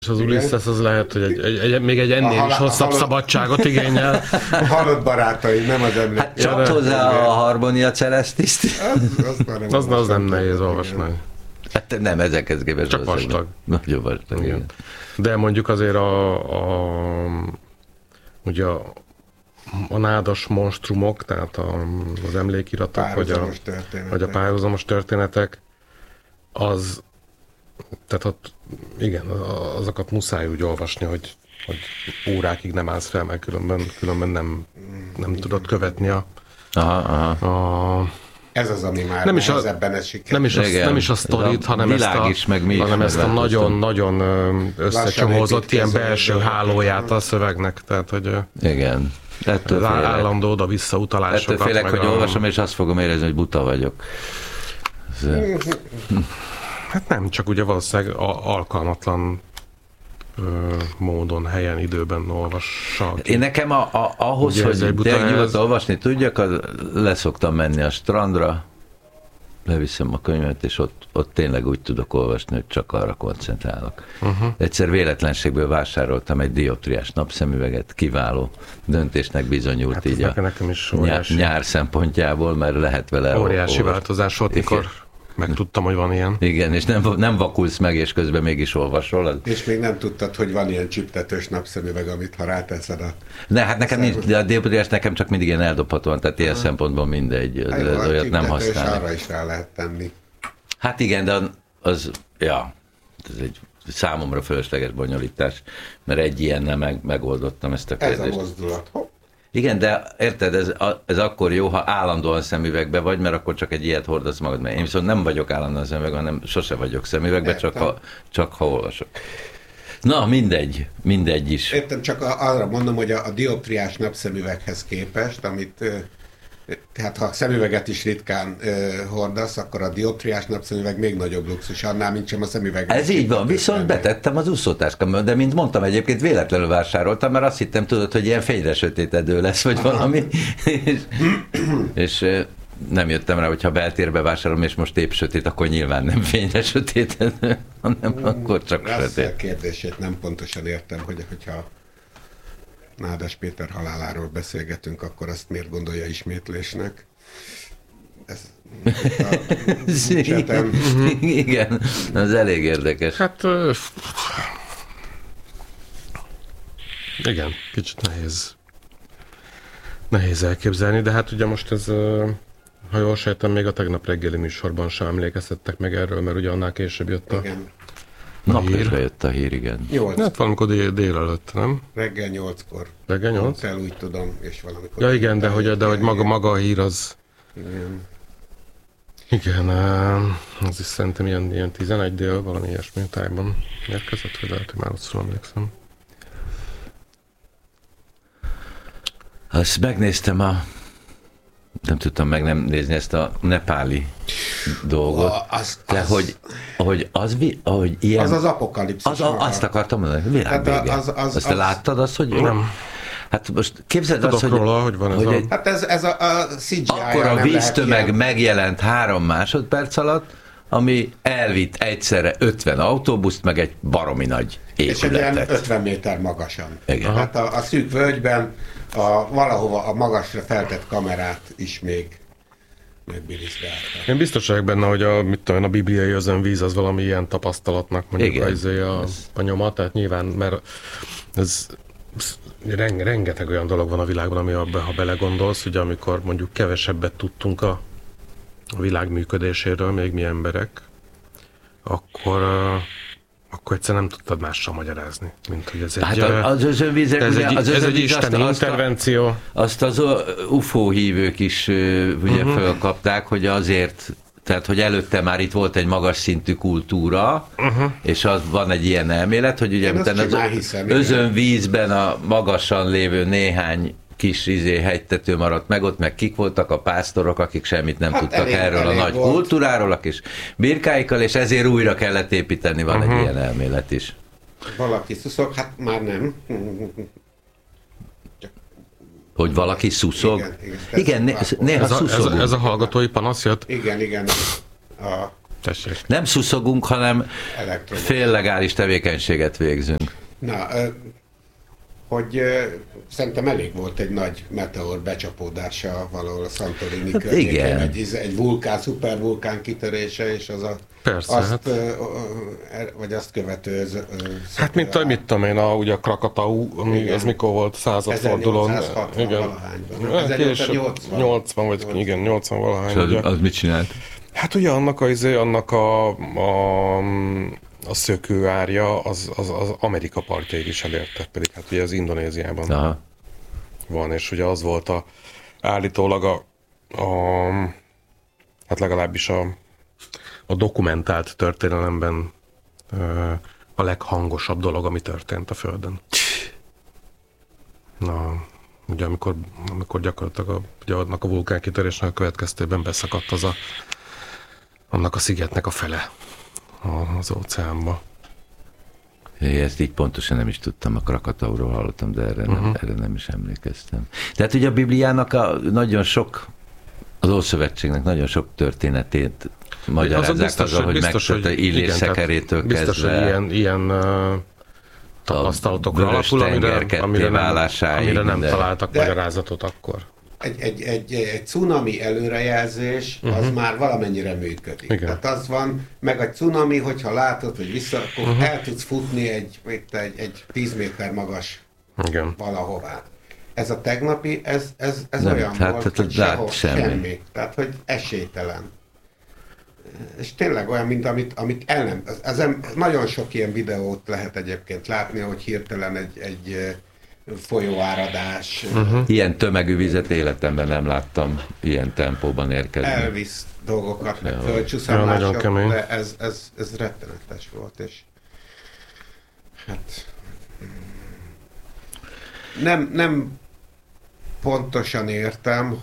És az Ulysses az lehet, hogy még egy ennél is hosszabb szabadságot igényel. A halott barátai, nem az emlék. Hát csapd hozzá a Harmonia Celestiszt. Az nem nehéz olvasni. Hát nem, ezekhez képest. Csak vastag. Nagyon vastag, igen. De mondjuk azért ugye a nádas monstrumok, tehát az emlékiratok, vagy a párhuzamos történetek, tehát ott igen, azokat muszáj úgy olvasni, hogy órákig nem állsz fel, mert különben nem tudod követni ez az, ami már nem nehezebben esik. Nem is a sztorit, hanem ezt a nagyon-nagyon összecsomózott ilyen belső hálóját a szövegnek. Tehát, hogy igen. az állandó oda-vissza utalásokat. Ettől félek, hogy olvasom, és azt fogom érezni, hogy buta vagyok. Hát nem, csak ugye valószínűleg alkalmatlan módon, helyen, időben olvassa. Én nekem ahhoz, ugye, hogy nyugodtan olvasni tudjak, leszoktam menni a strandra, leviszem a könyvet, és ott tényleg úgy tudok olvasni, hogy csak arra koncentrálok. Egyszer véletlenségből vásároltam egy dioptriás napszemüveget, kiváló döntésnek bizonyult, hát így a nyár szempontjából, mert lehet vele óriási változás volt, mikor megtudtam, hogy van ilyen. Igen, és nem vakulsz meg, és közben mégis olvasol. És még nem tudtad, hogy van ilyen csiptetős napszemüveg, amit ha ráteszed a... Ne, hát nekem nincs, de a dioptriás nekem csak mindig ilyen eldobhatóan, tehát ilyen szempontból mindegy, olyat nem használni. Arra is rá lehet tenni. Hát igen, de ez egy számomra fölösleges bonyolítás, mert egy ilyennel megoldottam ezt a kérdést. Ez a mozdulat. Hopp. Igen, de érted, ez akkor jó, ha állandóan szemüvegbe vagy, mert akkor csak egy ilyet hordasz magad. Én viszont nem vagyok állandóan szemüvegbe, hanem sose vagyok szemüvegbe, csak ha olvasok. Na, mindegy is. Értem, csak arra mondom, hogy a dioptriás napszemüveghez képest, amit... Tehát ha szemüveget is ritkán hordasz, akkor a dioptriás napszemüveg még nagyobb luxus annál, mint sem a szemüveg. Ez így van, viszont betettem az úszótáskámba, de mint mondtam, egyébként véletlenül vásároltam, mert azt hittem, tudod, hogy ilyen fényre sötétedő lesz, vagy valami. és nem jöttem rá, hogyha beltérbe vásárolom, és most épp sötét, akkor nyilván nem fényre sötétedő, hanem akkor csak sötét. A kérdését nem pontosan értem, hogyha Nádas Péter haláláról beszélgetünk, akkor azt miért gondolja ismétlésnek? Igen, ez elég érdekes. Hát igen, kicsit nehéz elképzelni, de hát ugye most ez, ha jól sejtem, még a tegnap reggeli műsorban sem emlékeztettek meg erről, mert ugye annál később jött a napközben jött a hír, igen. 8. Hát valamikor délelőtt, nem? Reggel 8-kor. Reggel 8? El úgy tudom, és valamikor... Ja igen, de hogy maga a hír az... Igen, az is szerintem ilyen 11 dél, valami ilyesmi tájban érkezett, vagy lehet, hogy már rosszul emlékszem. Azt megnéztem nem tudtam meg nem nézni ezt a nepáli dolgot, de hogy ilyen... Az apokalipszis. Azt akartam mondani, világvége. Azt te láttad azt, hogy... Nem. Hát most képzeld azt, hogy... róla, hogy van ez a... Hát ez a CGI. Akkor a víztömeg megjelent 3 másodperc alatt, ami elvitt egyszerre 50 autóbuszt, meg egy baromi nagy épületet. És egy ilyen 50 méter magasan. Igen. Hát a szűk völgyben valahova a magasra feltett kamerát is még megbiriszgálták. Én biztos vagyok benne, hogy a bibliai özönvíz az valami ilyen tapasztalatnak mondjuk a nyoma, tehát nyilván, mert ez rengeteg olyan dolog van a világban, ami ha belegondolsz, ugye amikor mondjuk kevesebbet tudtunk a világ működéséről, még mi emberek, akkor egyszerűen nem tudtad mással magyarázni, mint hogy ez egy... Hát az özönvízek, ez egy isteni intervenció. Azt az UFO hívők is ugye fölkapták, hogy azért, tehát hogy előtte már itt volt egy magas szintű kultúra, és az van egy ilyen elmélet, hogy ugye az özönvízben a magasan lévő néhány kis hegytető maradt meg, ott meg kik voltak a pásztorok, akik semmit nem tudtak erről a nagy kultúráról, a kis birkáikkal, és ezért újra kellett építeni, van egy ilyen elmélet is. Valaki szuszog, hát már nem. Hogy valaki szuszog? Igen, néha szuszog. Ez a hallgatói panasz jött? Igen. Tessék. Nem szuszogunk, hanem féllegális tevékenységet végzünk. Na, hogy szerintem elég volt egy nagy meteor becsapódása valahol a Santorini környékén, egy vulkán, szupervulkán kitörése, és az vagy azt követő... Hát mit tudom én, ugye a Krakatau, az mikor volt, századfordulón. 1880 vagy igen, 80 valahány. Az mit csinált? Hát ugye annak a szökőárja az Amerika partjaig is elérte, pedig hát ugye az Indonéziában van, és ugye az volt állítólag hát legalábbis a dokumentált történelemben a leghangosabb dolog, ami történt a Földön. Na, ugye amikor gyakorlatilag ugye annak a vulkánkitörésnek a következtében beszakadt annak a szigetnek a fele az óceánba. Ezt így pontosan nem is tudtam, a Krakatauról hallottam, de erre nem is emlékeztem. Tehát ugye a Bibliának nagyon sok, az Ószövetségnek nagyon sok történetét magyarázzák azzal, hogy megtört Illés szekerétől kezdve. Biztos, hogy ilyen tapasztalatokra alapul, amire nem találtak magyarázatot akkor. Egy cunami előrejelzés, az már valamennyire működik. Igen. Tehát az van, meg a cunami, hogyha látod, hogy vissza, akkor el tudsz futni egy 10 méter magas valahová. Ez a tegnapi, ez nem, olyan volt, hogy sehol semmi. Tehát, hogy esélytelen. És tényleg olyan, mint amit nagyon sok ilyen videót lehet egyébként látni, hogy hirtelen egy folyóáradás. Ilyen tömegű vizet életemben nem láttam ilyen tempóban érkezni. Elvisz dolgokat, meg földcsúszamlások, de ez rettenetes volt, és hát nem pontosan értem,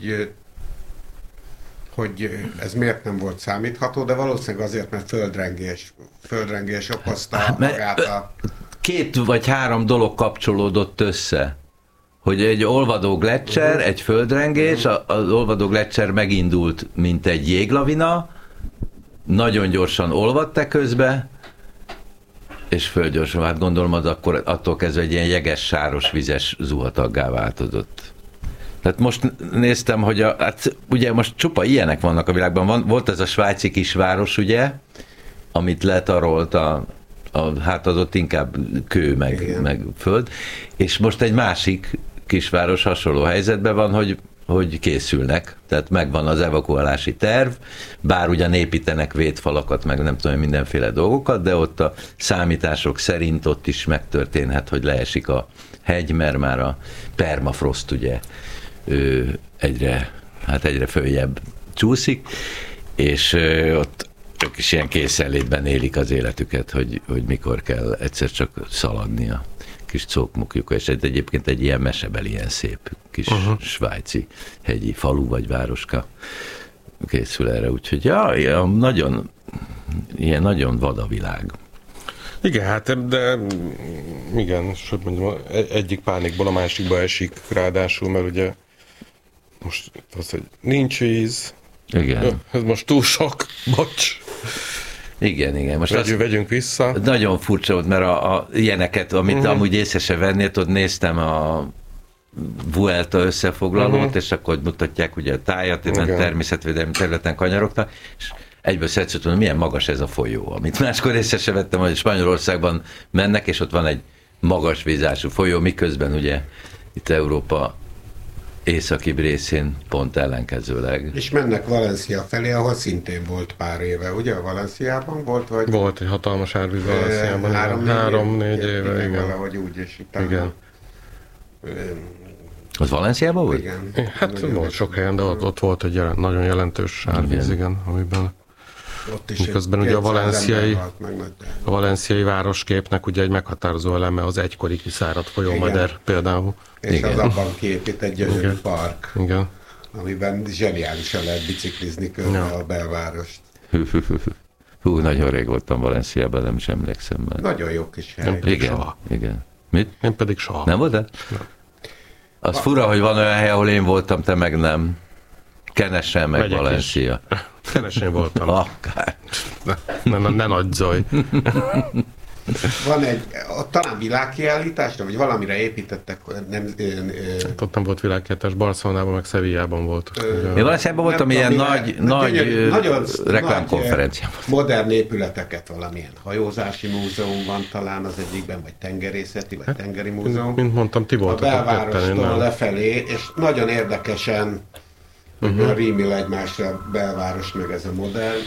hogy ez miért nem volt számítható, de valószínűleg azért, mert földrengés okozta magát a... 2 vagy 3 dolog kapcsolódott össze. Hogy egy olvadó gleccser, egy földrengés, az olvadó gleccser megindult, mint egy jéglavina, nagyon gyorsan olvadt közbe, és földgyorsan, hát gondolom, az akkor attól kezdve egy ilyen jeges, sáros, vizes zuhataggá változott. Tehát most néztem, hogy hát ugye most csupa ilyenek vannak a világban. Volt ez a svájci kisváros, ugye, amit letarolt hát az ott inkább kő, meg föld, és most egy másik kisváros hasonló helyzetben van, hogy készülnek, tehát megvan az evakuálási terv, bár ugyan építenek védfalakat, meg nem tudom, mindenféle dolgokat, de ott a számítások szerint ott is megtörténhet, hogy leesik a hegy, mert már a permafrost ugye egyre följebb csúszik, és ott ők is ilyen készenlétben élik az életüket, hogy mikor kell egyszer csak szaladni a kis cókmukjuk, és egyébként egy ilyen mesebeli, ilyen szép kis svájci hegyi falu vagy városka készül erre, úgyhogy nagyon vad a világ. Igen, hát de igen, mondjam, egyik pánikból a másikba esik ráadásul, mert ugye most az, hogy nincs víz, igen. Ez most túl sok, bocs. Igen. Most vegyünk vissza. Nagyon furcsa volt, mert a ilyeneket, amit amúgy észre se vennél, ott néztem a Vuelta összefoglalót, és akkor mutatják ugye a tájat, természetvédelmi területen kanyarogtak, és egyből szedsz, hogy milyen magas ez a folyó, amit máskor észre se vettem, hogy Spanyolországban mennek, és ott van egy magas vízású folyó, miközben ugye itt Európa északibb részén pont ellenkezőleg. És mennek Valencia felé, ahol szintén volt pár éve, ugye? A Valenciában volt? Vagy? Volt egy hatalmas árvíz Valenciában. 3-4 éve, igen. Valahogy úgy, és itt igen. Az Valenciában volt? Igen. Hát volt sok helyen, de ott volt egy nagyon jelentős árvíz, igen, amiben miközben ugye a valenciai városképnek ugye egy meghatározó eleme az egykori kiszáradt folyómeder például. És az abban kiépít egy gyönyörű park, igen. Amiben zseniálisan lehet biciklizni körbe a belvárost. Hú, nagyon rég voltam Valenciában, nem is emlékszem már. Nagyon jó kis hely. Igen. Mit? Én pedig soha. Nem volt? Az fura, hogy van olyan hely, ahol én voltam, te meg nem. Kenessen meg Valencia. Kenesén voltam. Akár. Ne nagy zaj. Van talán világkiállításra, vagy valamire építettek, Ott nem volt világkiállítás, Barcelonában, meg Sevillában volt. Én Valenciában voltam ilyen nagy reklámkonferencián. Modern épületeket, valamilyen hajózási múzeum van talán az egyikben, vagy tengerészeti, vagy tengeri múzeum. Mint mondtam, ti voltatok a belvárostól lefelé, és nagyon érdekesen rímel egymásra a belváros, meg ez a modern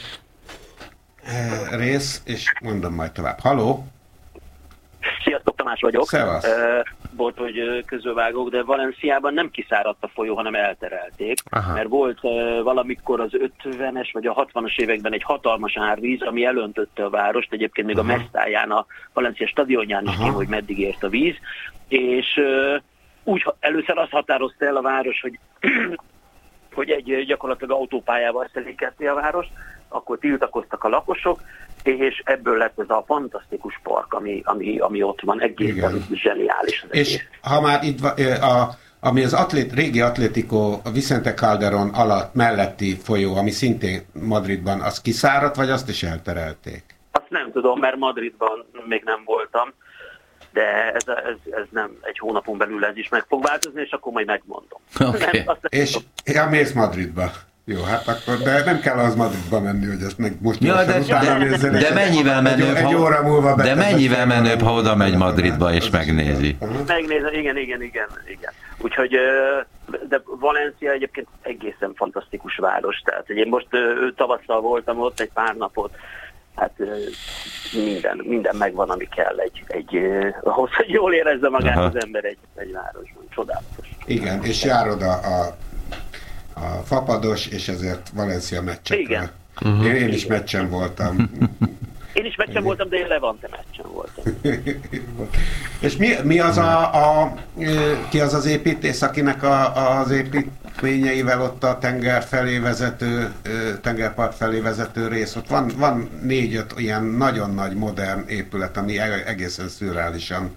rész, és mondom majd tovább. Haló? Sziasztok, Tamás vagyok. Szevasz. Volt, hogy közölvágok, de Valenciában nem kiszáradt a folyó, hanem elterelték. Aha. Mert volt valamikor az 50-es vagy a 60-as években egy hatalmas árvíz, ami elöntötte a várost, egyébként még a Mestáján, a Valencia stadionján is hogy meddig ért a víz, és úgy először azt határozta el a város, hogy egy gyakorlatilag autópályával szelékezte a várost, akkor tiltakoztak a lakosok, és ebből lett ez a fantasztikus park, ami ott van, egészen zseniális. És ha már itt ami az régi Atlético Vicente Calderón alatt melletti folyó, ami szintén Madridban, az kiszáradt, vagy azt is elterelték? Azt nem tudom, mert Madridban még nem voltam, de ez nem egy hónapon belül ez is meg fog változni, és akkor majd megmondom. Okay. És mész Madridba. Jó, hát akkor, de nem kell az Madridba menni, hogy ezt meg most de mennyivel menőbb, mennyivel menőbb, ha oda megy Madridba és megnézi. Megnézem, igen. Úgyhogy, de Valencia egyébként egészen fantasztikus város, tehát én most tavasszal voltam ott egy pár napot, hát minden megvan, ami kell ahhoz, hogy jól érezze magát az ember egy városban. Csodálatos. Igen, és járod a fapados, és ezért Valencia meccsekre. Igen. Én is meccsen voltam. Én is meccsen voltam, de én Levante meccsen voltam. És mi az ki az az építész, akinek az építményeivel ott a tengerpart felé vezető rész? Ott van 4-5 ilyen nagyon nagy modern épület, ami egészen szürreálisan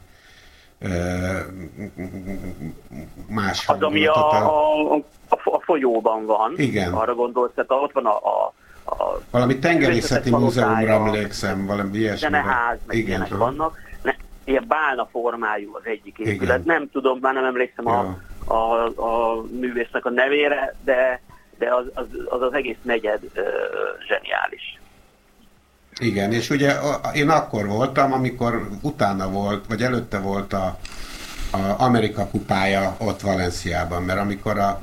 más. Az, ami a folyóban van. Igen. Arra gondolsz, tehát ott van valami tengerészeti múzeumra emlékszem, valami ilyesmi. Zeneház, meg ilyenek vannak. Ilyen bálna formájú az egyik épület. Igen. Nem tudom, már nem emlékszem a művésznek a nevére, de az egész negyed zseniális. Igen, és ugye én akkor voltam, amikor utána volt, vagy előtte volt a Amerika kupája ott Valenciában, mert amikor a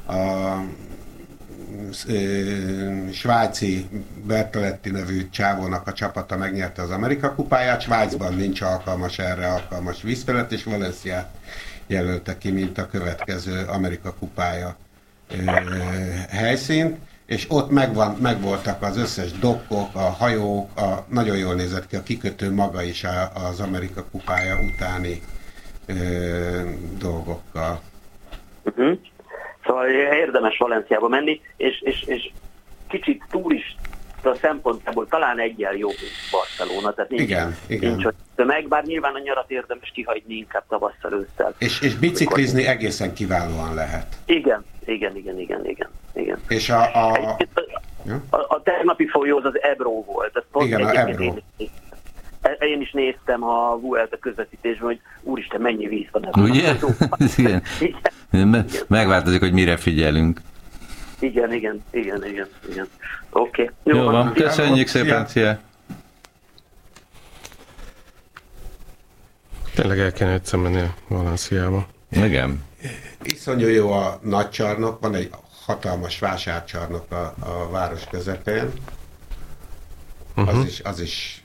svájci Bertoletti nevű csávónak a csapata megnyerte az Amerika kupáját, Svájcban nincs erre alkalmas vízfelület, és Valenciát jelölte ki, mint a következő Amerika kupája helyszínt, és ott megvoltak az összes dokkok, a hajók, nagyon jól nézett ki a kikötő maga is az Amerika kupája utáni dolgokkal. Szóval érdemes Valenciába menni, és kicsit turista szempontjából talán eggyel jobb Barcelona, tehát nincs hogy tömeg, bár nyilván a nyarat érdemes kihagyni inkább tavasszal, ősszel. És biciklizni egészen kiválóan lehet. Igen. És a tegnapi folyó az Ebro volt. Igen, a Ebro. Én is néztem a Vuelta közvetítésben, hogy úristen, mennyi víz van. Ugye? Igen. Megváltozik, hogy mire figyelünk. Igen. Oké. Jó van, köszönjük szépen, szia! Tényleg el kéne egyszer menni Valenciába. Igen. Iszonyú jó a nagy csarnok, van egy hatalmas vásárcsarnok a város közepén. Az is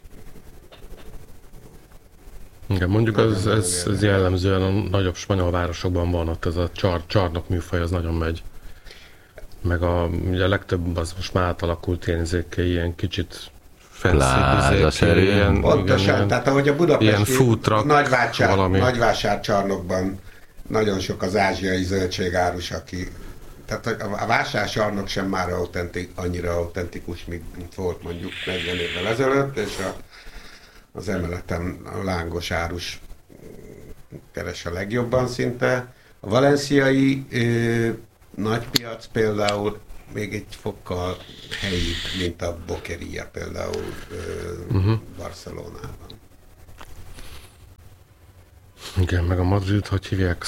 igen, mondjuk ez jellemzően a nagyobb spanyol városokban van, ott ez a csarnok műfaj, az nagyon megy. Meg ugye a legtöbb az most már átalakult ilyen kicsit fancy-szerűen. Pontosan, tehát ahogy a budapesti nagyvásárcsarnokban nagyon sok az ázsiai zöldségárus, tehát a vásárcsarnok sem már annyira autentikus, mint volt mondjuk 40 évvel ezelőtt, és az emeleten a lángos árus keres a legjobban szinte. A valenciai nagy piac például még egy fokkal helyibb, mint a Boqueria például Barcelonában. Igen, meg a Madrid, hogy hívják?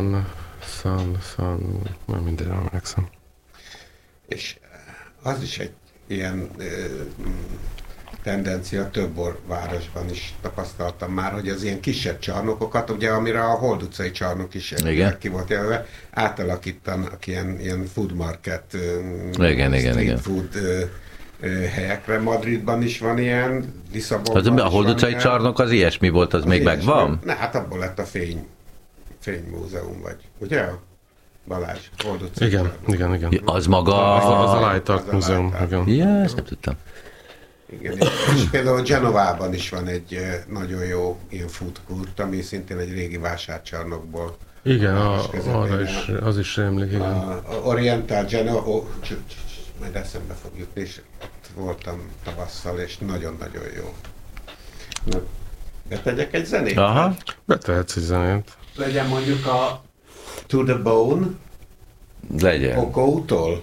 már mindenre emlékszem. És az is egy ilyen tendencia, több városban is tapasztaltam már, hogy az ilyen kisebb csarnokokat, ugye amire a Hold utcai csarnok is ki volt jelölve, átalakítanak ilyen food market, street food helyekre. Madridban is van ilyen, Lisszabonban a Hold utcai csarnok az ilyesmi volt, az még megvan? Hát abból lett a fénymúzeum, vagy ugye? Balázs, Hold utcai igen. Az maga... Az a Light Art Múzeum. Ja, ezt nem tudtam. Igen, és például Genovában is van egy nagyon jó ilyen food court, ami szintén egy régi vásárcsarnokból. Igen, arra is, az is rémlik, igen. A Oriental Genova, majd eszembe fog jutni, és ott voltam tavasszal, és nagyon-nagyon jó. Na, betegyek egy zenét? Aha. Betehetsz egy zenét. Legyen mondjuk a To the Bone. Legyen. Okótól.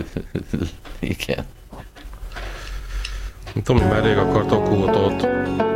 Igen. Tomi már rég akart Okótot.